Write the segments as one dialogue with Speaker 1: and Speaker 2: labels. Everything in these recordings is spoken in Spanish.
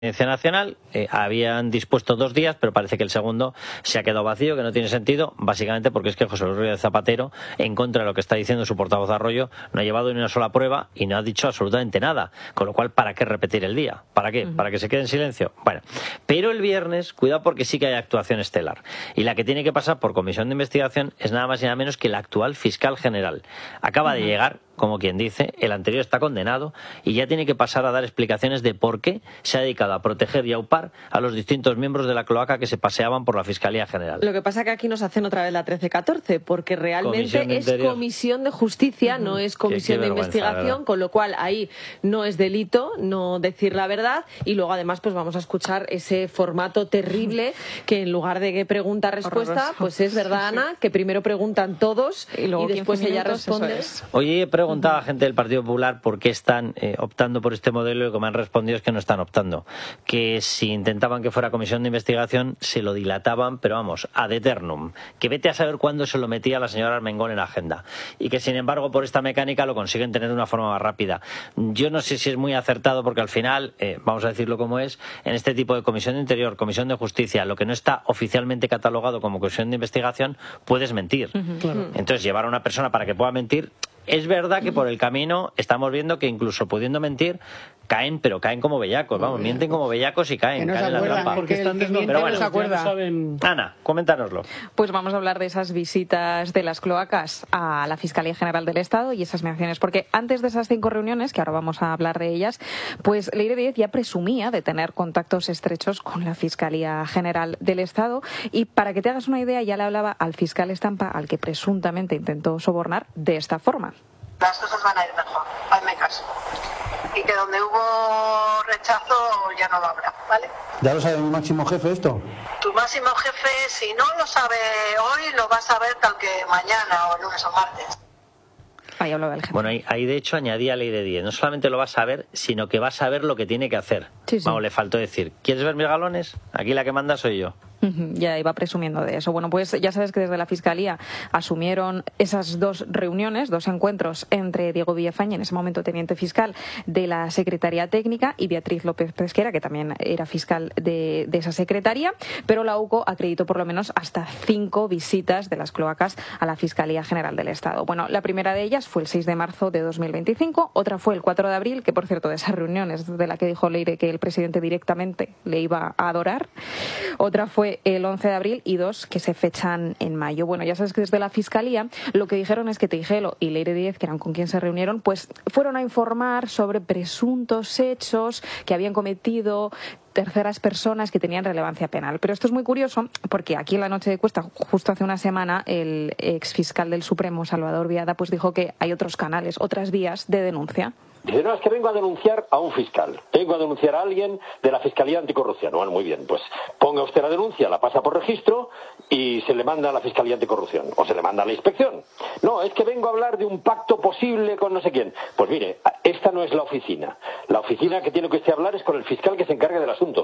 Speaker 1: Audiencia Nacional, habían dispuesto 2 días, pero parece que el segundo se ha quedado vacío, que no tiene sentido, básicamente porque es que José Luis Rodríguez Zapatero, en contra de lo que está diciendo su portavoz Arroyo, no ha llevado ni una sola prueba y no ha dicho absolutamente nada, con lo cual, ¿para qué repetir el día? ¿Para qué? ¿Para que se quede en silencio? Bueno, pero el viernes, cuidado porque sí que hay actuación estelar, y la que tiene que pasar por comisión de investigación es nada más y nada menos que el actual fiscal general. Acaba de llegar, como quien dice, el anterior está condenado y ya tiene que pasar a dar explicaciones de por qué se ha dedicado a proteger y aupar a los distintos miembros de la cloaca que se paseaban por la Fiscalía General.
Speaker 2: Lo que pasa es que aquí nos hacen otra vez la 13-14, porque realmente es Comisión de Justicia, no es Comisión de Investigación, con lo cual ahí no es delito no decir la verdad, y luego además pues vamos a escuchar ese formato terrible que en lugar de que pregunta-respuesta, pues es verdad, Ana, que primero preguntan todos y luego después ella responde.
Speaker 1: Oye, he preguntado a gente del Partido Popular por qué están optando por este modelo, y lo que me han respondido es que no están optando. Que si intentaban que fuera comisión de investigación, se lo dilataban, pero vamos, ad eternum. Que vete a saber cuándo se lo metía la señora Armengol en la agenda. Y que sin embargo, por esta mecánica lo consiguen tener de una forma más rápida. Yo no sé si es muy acertado, porque al final, vamos a decirlo como es, en este tipo de comisión de Interior, comisión de Justicia, lo que no está oficialmente catalogado como comisión de investigación, puedes mentir. Claro. Entonces, llevar a una persona para que pueda mentir. Es verdad que por el camino estamos viendo que incluso pudiendo mentir, caen, pero caen como bellacos, vamos, mienten como bellacos y caen,
Speaker 3: no
Speaker 1: caen en la trampa.
Speaker 3: Porque están pero bueno, no acuerda.
Speaker 1: Ana, coméntanoslo.
Speaker 4: Pues vamos a hablar de esas visitas de las cloacas a la Fiscalía General del Estado y esas menciones, porque antes de esas 5 reuniones, que ahora vamos a hablar de ellas, pues Leire Díez ya presumía de tener contactos estrechos con la Fiscalía General del Estado, y para que te hagas una idea, ya le hablaba al fiscal Estampa, al que presuntamente intentó sobornar, de esta forma.
Speaker 5: Las cosas van a ir mejor, hazme caso. Y que donde hubo rechazo ya no lo habrá, ¿vale?
Speaker 6: ¿Ya lo sabe mi máximo jefe esto?
Speaker 5: Tu máximo jefe, si no lo sabe hoy, lo va a saber tal que mañana o lunes o martes.
Speaker 4: Ahí hablaba el jefe.
Speaker 1: Bueno, ahí de hecho añadía Leire Díez. No solamente lo va a saber, sino que va a saber lo que tiene que hacer.
Speaker 4: Sí, sí.
Speaker 1: Vamos, le faltó decir, ¿quieres ver mis galones? Aquí la que manda soy yo.
Speaker 4: Ya iba presumiendo de eso. Bueno, pues ya sabes que desde la Fiscalía asumieron esas 2 reuniones, 2 encuentros entre Diego Villafañe, en ese momento teniente fiscal de la Secretaría Técnica, y Beatriz López Pesquera, que también era fiscal de esa secretaría, pero la UCO acreditó por lo menos hasta 5 visitas de las cloacas a la Fiscalía General del Estado. Bueno, la primera de ellas fue el 6 de marzo de 2025, otra fue el 4 de abril, que por cierto de esas reuniones de la que dijo Leire que el presidente directamente le iba a adorar, otra fue el 11 de abril y 2 que se fechan en mayo. Bueno, ya sabes que desde la Fiscalía lo que dijeron es que Tejero y Leire Díez, que eran con quien se reunieron, pues fueron a informar sobre presuntos hechos que habían cometido terceras personas que tenían relevancia penal. Pero esto es muy curioso porque aquí en la noche de Cuesta, justo hace una semana, el exfiscal del Supremo, Salvador Viada, pues dijo que hay otros canales, otras vías de denuncia.
Speaker 7: Dice, no, es que vengo a denunciar a un fiscal, vengo a denunciar a alguien de la Fiscalía Anticorrupción. Bueno, muy bien, pues ponga usted la denuncia, la pasa por registro y se le manda a la Fiscalía Anticorrupción, o se le manda a la inspección. No, es que vengo a hablar de un pacto posible con no sé quién. Pues mire, esta no es la oficina. La oficina que tiene que usted hablar es con el fiscal que se encargue del asunto.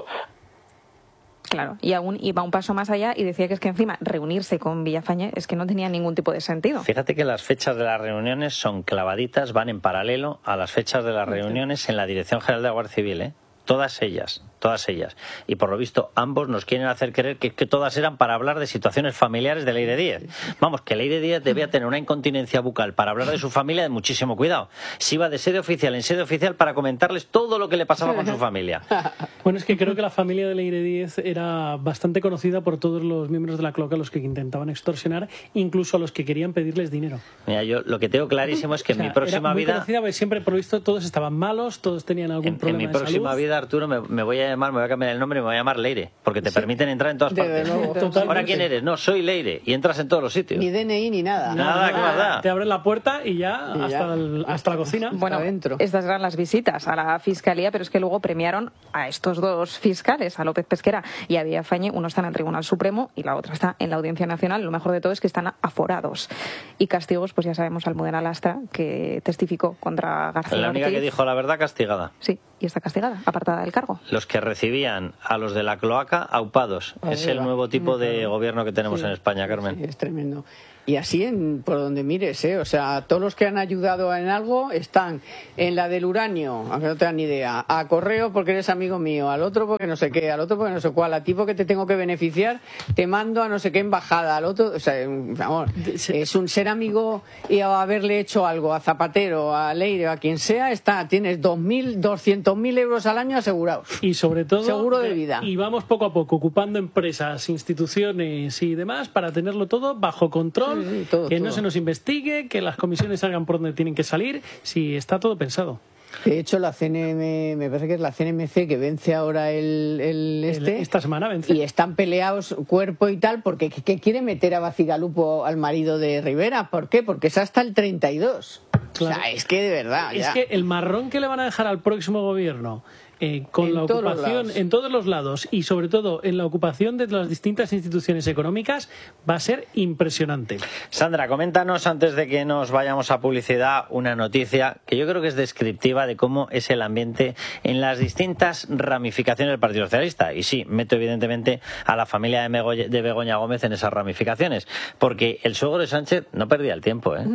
Speaker 4: Claro, y aún iba un paso más allá y decía que es que encima reunirse con Villafañe es que no tenía ningún tipo de sentido.
Speaker 1: Fíjate que las fechas de las reuniones son clavaditas, van en paralelo a las fechas de las reuniones en la Dirección General de la Guardia Civil, ¿eh? Todas ellas. Y por lo visto ambos nos quieren hacer creer que todas eran para hablar de situaciones familiares de Leire Díez. Vamos, que Leire Díez debía tener una incontinencia bucal para hablar de su familia de muchísimo cuidado. Se iba de sede oficial en sede oficial para comentarles todo lo que le pasaba con su familia.
Speaker 8: Bueno, es que creo que la familia de Leire Díez era bastante conocida por todos los miembros de la cloaca a los que intentaban extorsionar, incluso a los que querían pedirles dinero.
Speaker 1: Mira, yo lo que tengo clarísimo es que en mi próxima vida...
Speaker 8: Conocida, porque siempre, por lo visto, todos estaban malos, todos tenían algún problema de salud.
Speaker 1: En mi próxima vida, Arturo, me voy a cambiar el nombre y me voy a llamar Leire, porque te permiten entrar en todas partes. Ahora, ¿quién eres? No, soy Leire, y entras en todos los sitios.
Speaker 3: Ni DNI ni nada.
Speaker 1: Nada, ¿qué más da?
Speaker 8: Te abren la puerta y ya, hasta la cocina.
Speaker 4: Bueno, adentro. Estas eran las visitas a la Fiscalía, pero es que luego premiaron a estos 2 fiscales, a López Pesquera y a Villafañe. Uno está en el Tribunal Supremo y la otra está en la Audiencia Nacional. Lo mejor de todo es que están aforados. Y castigos, pues ya sabemos, Almudena Lastra, que testificó contra García Ortiz.
Speaker 1: La única que dijo la verdad, castigada.
Speaker 4: Sí, y está castigada, apartada del cargo.
Speaker 1: Los que recibían a los de la cloaca aupados. Es el nuevo tipo de gobierno que tenemos en España, Carmen.
Speaker 3: Sí, es tremendo. Y así por donde mires, o sea, todos los que han ayudado en algo están en la del uranio, aunque no te dan ni idea, a correo porque eres amigo mío, al otro porque no sé qué, al otro porque no sé cuál, a ti porque te tengo que beneficiar, te mando a no sé qué embajada, al otro, o sea, vamos, es un ser amigo y haberle hecho algo a Zapatero, a Leire, a quien sea, tienes 200.000 euros al año asegurados.
Speaker 8: Y sobre todo,
Speaker 3: seguro de vida.
Speaker 8: Y vamos poco a poco ocupando empresas, instituciones y demás para tenerlo todo bajo control, que no se nos investigue, que las comisiones salgan por donde tienen que salir, si está todo pensado.
Speaker 3: De hecho, la CNM, me parece que es la CNMC que vence ahora
Speaker 8: esta semana vence.
Speaker 3: Y están peleados cuerpo y tal, porque ¿qué quiere meter a Bacigalupo al marido de Rivera? ¿Por qué? Porque es hasta el 32. Claro. O sea, es que de verdad.
Speaker 8: Es que el marrón que le van a dejar al próximo gobierno con la ocupación en todos los lados y sobre todo en la ocupación de las distintas instituciones económicas va a ser impresionante.
Speaker 1: Sandra, coméntanos antes de que nos vayamos a publicidad una noticia que yo creo que es descriptiva de cómo es el ambiente en las distintas ramificaciones del Partido Socialista. Y sí, meto evidentemente a la familia de Begoña Gómez en esas ramificaciones, porque el suegro de Sánchez no perdía el tiempo, ¿eh?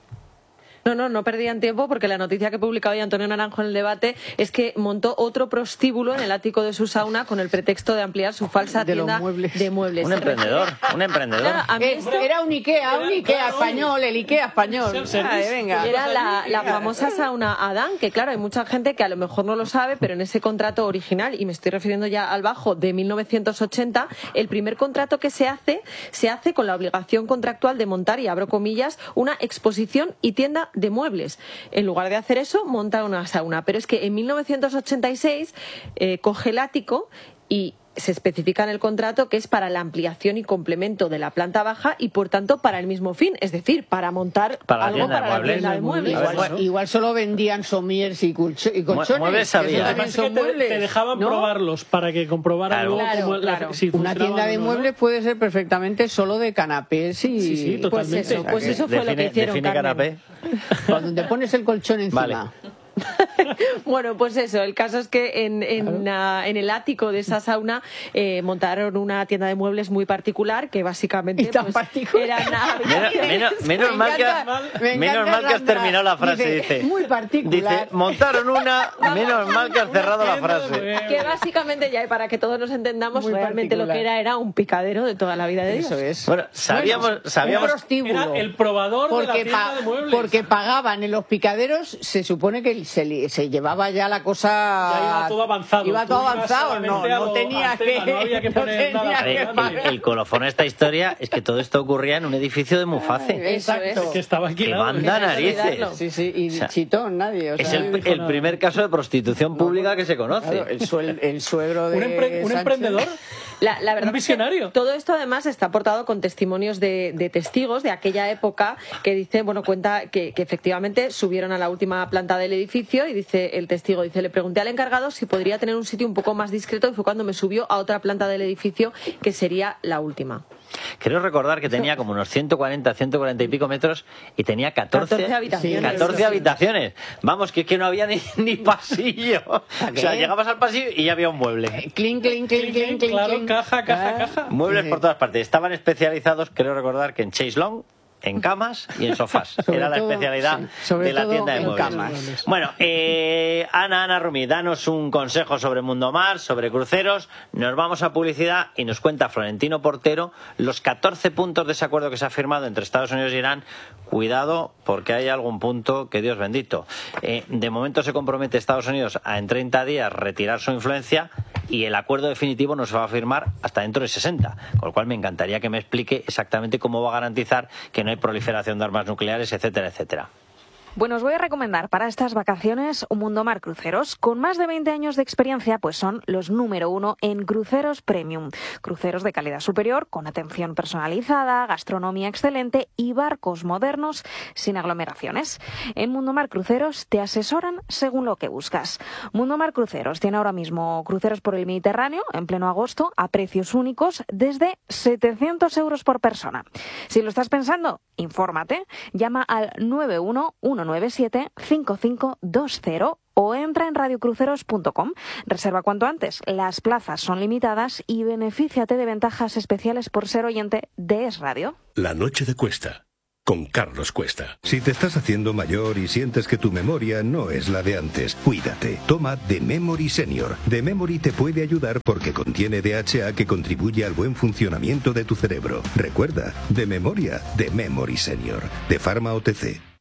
Speaker 2: No perdían tiempo porque la noticia que publica hoy Antonio Naranjo en el debate es que montó otro prostíbulo en el ático de su sauna con el pretexto de ampliar su falsa tienda de muebles.
Speaker 1: Un emprendedor.
Speaker 3: Era un Ikea español, el Ikea español.
Speaker 2: Venga. Era la famosa sauna Adán, que claro, hay mucha gente que a lo mejor no lo sabe, pero en ese contrato original, y me estoy refiriendo ya al bajo de 1980, el primer contrato que se hace con la obligación contractual de montar, y abro comillas, una exposición y tienda de muebles. En lugar de hacer eso, monta una sauna. Pero es que en 1986 coge el ático y se especifica en el contrato que es para la ampliación y complemento de la planta baja y por tanto para el mismo fin, es decir, para montar algo para la tienda de muebles.
Speaker 3: Igual solo vendían somiers y colchones.
Speaker 1: Muebles había.
Speaker 8: Te dejaban probarlos para que comprobaran luego cómo si
Speaker 3: una tienda de muebles puede ser perfectamente solo de canapés y...
Speaker 8: Sí, totalmente.
Speaker 2: Pues eso fue lo que hicieron, Carmen.
Speaker 1: Canapé.
Speaker 3: Cuando te pones el colchón encima.
Speaker 1: Vale.
Speaker 2: Bueno, pues eso, el caso es que en el ático de esa sauna montaron una tienda de muebles muy particular que básicamente era
Speaker 1: menos mal que has terminado la frase. Dice
Speaker 3: muy particular.
Speaker 1: Dice, montaron una, menos mal que has cerrado la frase.
Speaker 2: Que básicamente, ya para que todos nos entendamos, muy realmente particular. Lo que era un picadero de toda la vida de Dios.
Speaker 3: Eso es.
Speaker 1: Bueno, sabíamos
Speaker 8: era el probador de la tienda de muebles.
Speaker 3: Porque pagaban en los picaderos, se supone que se llevaba ya la cosa...
Speaker 8: Ya iba todo avanzado.
Speaker 3: No tenía que...
Speaker 8: No había que poner nada.
Speaker 1: El colofón de esta historia es que todo esto ocurría en un edificio de Muface.
Speaker 3: Exacto.
Speaker 8: Que estaba aquí.
Speaker 1: Que manda narices.
Speaker 3: Sí, y chitón, nadie.
Speaker 1: Es el primer caso de prostitución pública que se conoce.
Speaker 3: Claro, el suegro de
Speaker 8: ¿Un emprendedor?
Speaker 2: La verdad,
Speaker 8: un visionario.
Speaker 2: Todo esto además está aportado con testimonios de testigos de aquella época que cuenta que efectivamente subieron a la última planta del edificio y dice el testigo, le pregunté al encargado si podría tener un sitio un poco más discreto y fue cuando me subió a otra planta del edificio que sería la última.
Speaker 1: Creo recordar que tenía como unos 140 y pico metros y tenía 14 habitaciones. Vamos, que es que no había ni pasillo. O sea, llegabas al pasillo y ya había un mueble.
Speaker 3: Clink.
Speaker 8: Claro, caja.
Speaker 1: Muebles por todas partes. Estaban especializados, creo recordar, que en chaise longue, en camas y en sofás. Era la especialidad de la tienda de muebles.
Speaker 3: Camas.
Speaker 1: Bueno, Ana Rumi, danos un consejo sobre Mundo Mar, sobre cruceros. Nos vamos a publicidad y nos cuenta Florentino Portero los 14 puntos de ese acuerdo que se ha firmado entre Estados Unidos e Irán. Cuidado, porque hay algún punto que Dios bendito. De momento se compromete Estados Unidos a en 30 días retirar su influencia y el acuerdo definitivo no se va a firmar hasta dentro de 60. Con lo cual me encantaría que me explique exactamente cómo va a garantizar que no hay proliferación de armas nucleares, etcétera, etcétera.
Speaker 4: Bueno, os voy a recomendar para estas vacaciones un Mundo Mar Cruceros. Con más de 20 años de experiencia, pues son los número 1 en cruceros premium. Cruceros de calidad superior, con atención personalizada, gastronomía excelente y barcos modernos sin aglomeraciones. En Mundo Mar Cruceros te asesoran según lo que buscas. Mundo Mar Cruceros tiene ahora mismo cruceros por el Mediterráneo en pleno agosto a precios únicos desde 700 euros por persona. Si lo estás pensando, infórmate. Llama al 91197-5520 o entra en radiocruceros.com. Reserva cuanto antes, las plazas son limitadas y benefíciate de ventajas especiales por ser oyente de Es Radio.
Speaker 9: La noche de Cuesta, con Carlos Cuesta. Si te estás haciendo mayor y sientes que tu memoria no es la de antes, cuídate. Toma The Memory Senior. The Memory te puede ayudar porque contiene DHA que contribuye al buen funcionamiento de tu cerebro. Recuerda, de memoria, The Memory Senior, de Pharma OTC.